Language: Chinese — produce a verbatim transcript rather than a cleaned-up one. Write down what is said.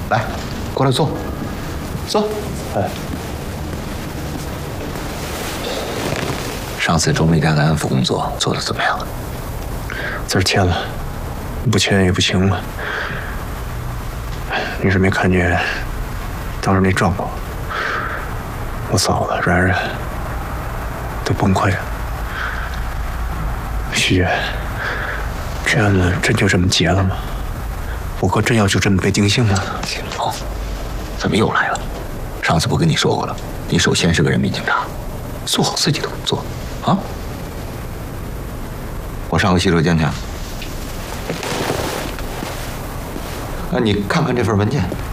来，过来坐，坐。哎，上次中美干的安抚工作做得怎么样？ 字儿签了，不签也不行了。你是没看见当时那状况，我嫂子、然然都崩溃了。徐姐，这案子真就这么结了吗？我哥真要就这么被定性了？ 秦龙，怎么又来了？上次不跟你说过了？你首先是个人民警察，做好自己的工作啊！我上个洗手间去。啊，你看看这份文件。